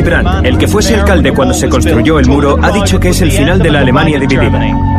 Willy Brandt, el que fuese alcalde cuando se construyó el muro, ha dicho que es el final de la Alemania dividida.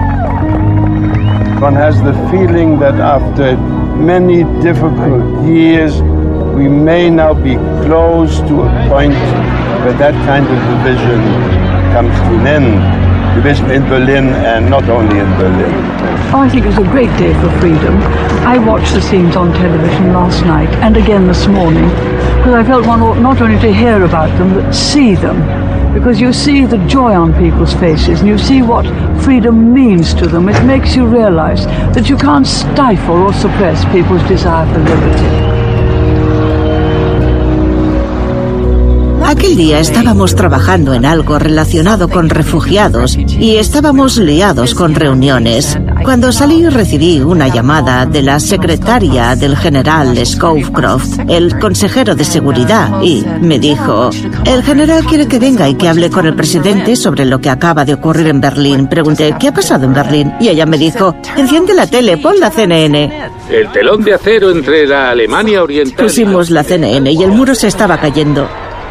One has the feeling that after many difficult years, we may now be close to a point where that kind of division comes to an end. Division in Berlin and not only in Berlin. Oh, I think it was a great day for freedom. I watched the scenes on television last night and again this morning because I felt one ought not only to hear about them but see them, because you see the joy on people's faces and you see what freedom means to them. It makes you realize that you can't stifle or suppress people's desire for liberty. Aquel día estábamos trabajando en algo relacionado con refugiados y estábamos liados con reuniones. Cuando salí recibí una llamada de la secretaria del general Scowcroft, el consejero de seguridad, y me dijo: el general quiere que venga y que hable con el presidente sobre lo que acaba de ocurrir en Berlín. Pregunté: ¿qué ha pasado en Berlín? Y ella me dijo: enciende la tele, pon la CNN. El telón de acero entre la Alemania Oriental. Pusimos la CNN y el muro se estaba cayendo.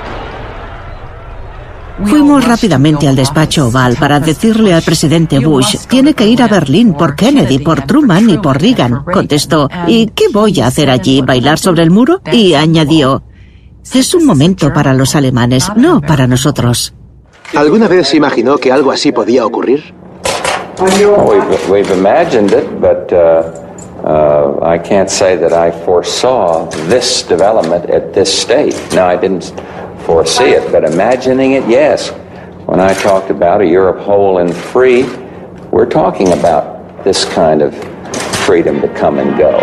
Fuimos rápidamente al despacho oval para decirle al presidente Bush: tiene que ir a Berlín por Kennedy, por Truman y por Reagan. Contestó: ¿y qué voy a hacer allí? ¿Bailar sobre el muro? Y añadió: es un momento para los alemanes, no para nosotros. ¿Alguna vez se imaginó que algo así podía ocurrir? We've imagined it, but I can't say that I foresaw this development at this state. No, I didn't foresee it, but imagining it, yes. When I talked about a Europe whole and free, we're talking about this kind of freedom to come and go.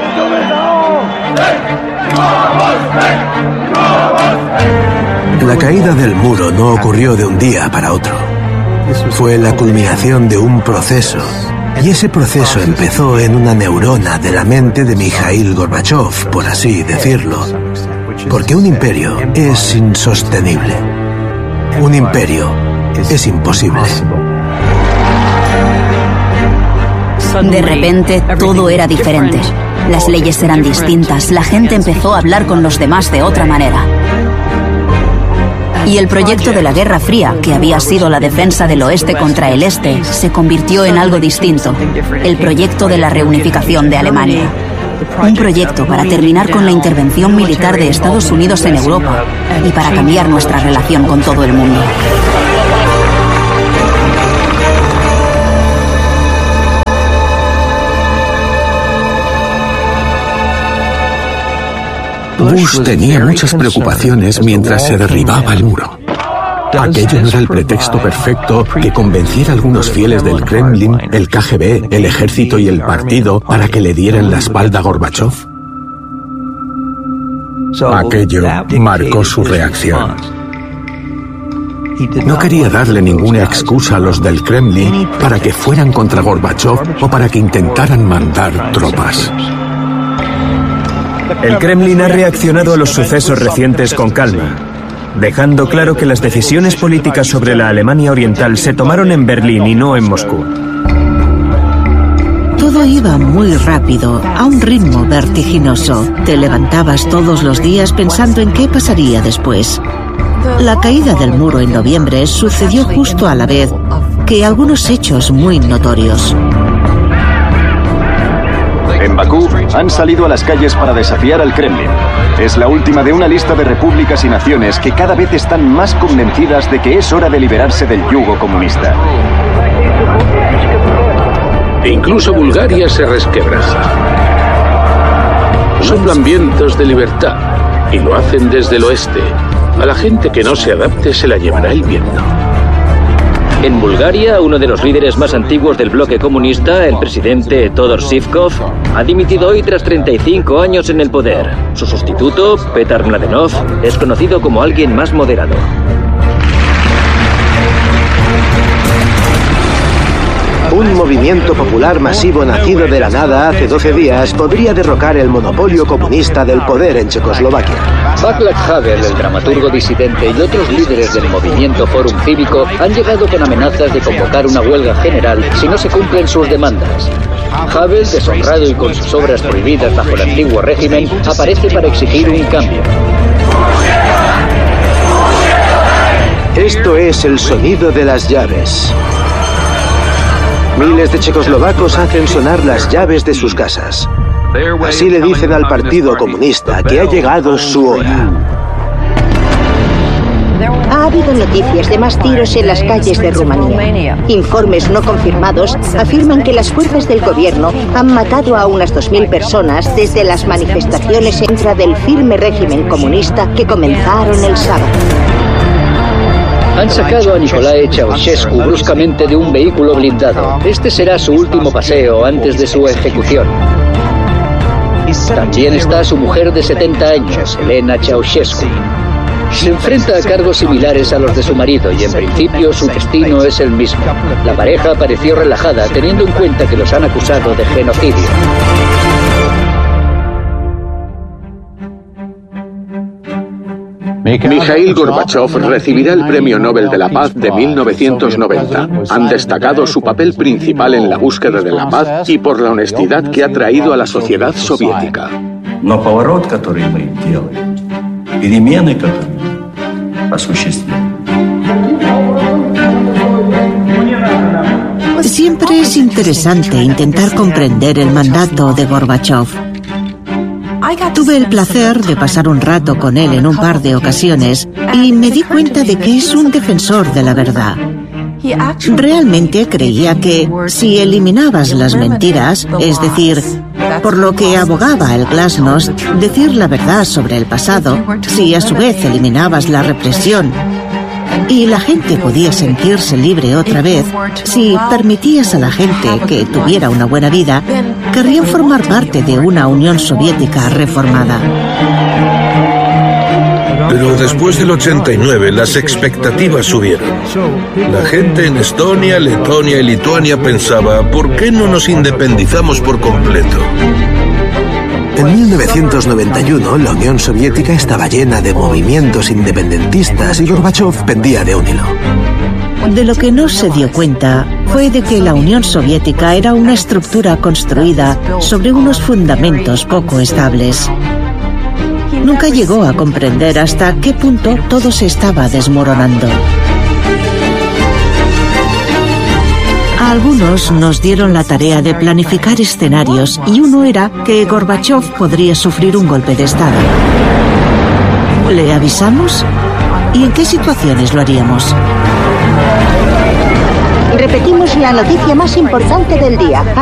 La caída del muro no ocurrió de un día para otro. Fue la culminación de un proceso. Y ese proceso empezó en una neurona de la mente de Mikhail Gorbachev, por así decirlo. Porque un imperio es insostenible. Un imperio es imposible. De repente, todo era diferente. Las leyes eran distintas, la gente empezó a hablar con los demás de otra manera. Y el proyecto de la Guerra Fría, que había sido la defensa del oeste contra el este, se convirtió en algo distinto. El proyecto de la reunificación de Alemania. Un proyecto para terminar con la intervención militar de Estados Unidos en Europa y para cambiar nuestra relación con todo el mundo. Bush tenía muchas preocupaciones mientras se derribaba el muro. Aquello no era el pretexto perfecto que convenciera a algunos fieles del Kremlin, el KGB, el ejército y el partido para que le dieran la espalda a Gorbachev. Aquello marcó su reacción. No quería darle ninguna excusa a los del Kremlin para que fueran contra Gorbachev o para que intentaran mandar tropas. El Kremlin ha reaccionado a los sucesos recientes con calma, dejando claro que las decisiones políticas sobre la Alemania Oriental se tomaron en Berlín y no en Moscú. Todo iba muy rápido, a un ritmo vertiginoso. Te levantabas todos los días pensando en qué pasaría después. La caída del muro en noviembre sucedió justo a la vez que algunos hechos muy notorios. En Bakú han salido a las calles para desafiar al Kremlin. Es la última de una lista de repúblicas y naciones que cada vez están más convencidas de que es hora de liberarse del yugo comunista. Incluso Bulgaria se resquebraja. Soplan vientos de libertad y lo hacen desde el oeste. A la gente que no se adapte se la llevará el viento. En Bulgaria, uno de los líderes más antiguos del bloque comunista, el presidente Todor Zhivkov, ha dimitido hoy tras 35 años en el poder. Su sustituto, Petar Mladenov, es conocido como alguien más moderado. Un movimiento popular masivo nacido de la nada hace 12 días podría derrocar el monopolio comunista del poder en Checoslovaquia. Václav Havel, el dramaturgo disidente, y otros líderes del movimiento Fórum Cívico han llegado con amenazas de convocar una huelga general si no se cumplen sus demandas. Havel, deshonrado y con sus obras prohibidas bajo el antiguo régimen, aparece para exigir un cambio. Esto es el sonido de las llaves. Miles de checoslovacos hacen sonar las llaves de sus casas. Así le dicen al Partido Comunista que ha llegado su hora. Ha habido noticias de más tiros en las calles de Rumanía. Informes no confirmados afirman que las fuerzas del gobierno han matado a unas 2.000 personas desde las manifestaciones en contra del firme régimen comunista que comenzaron el sábado. Han sacado a Nicolae Ceausescu bruscamente de un vehículo blindado. Este será su último paseo antes de su ejecución. También está su mujer de 70 años, Elena Ceausescu. Se enfrenta a cargos similares a los de su marido y en principio su destino es el mismo. La pareja pareció relajada teniendo en cuenta que los han acusado de genocidio. Mikhail Gorbachev recibirá el Premio Nobel de la Paz de 1990. Han destacado su papel principal en la búsqueda de la paz y por la honestidad que ha traído a la sociedad soviética. Siempre es interesante intentar comprender el mandato de Gorbachev. Tuve el placer de pasar un rato con él en un par de ocasiones y me di cuenta de que es un defensor de la verdad. Realmente creía que si eliminabas las mentiras, es decir, por lo que abogaba el glasnost, decir la verdad sobre el pasado, si a su vez eliminabas la represión y la gente podía sentirse libre otra vez, si permitías a la gente que tuviera una buena vida, querrían formar parte de una Unión Soviética reformada. Pero después del 89 las expectativas subieron. La gente en Estonia, Letonia y Lituania pensaba, ¿por qué no nos independizamos por completo? En 1991, la Unión Soviética estaba llena de movimientos independentistas y Gorbachev pendía de un hilo. De lo que no se dio cuenta fue de que la Unión Soviética era una estructura construida sobre unos fundamentos poco estables. Nunca llegó a comprender hasta qué punto todo se estaba desmoronando. A algunos nos dieron la tarea de planificar escenarios y uno era que Gorbachev podría sufrir un golpe de Estado. ¿Le avisamos? ¿Y en qué situaciones lo haríamos? Repetimos la noticia más importante del día.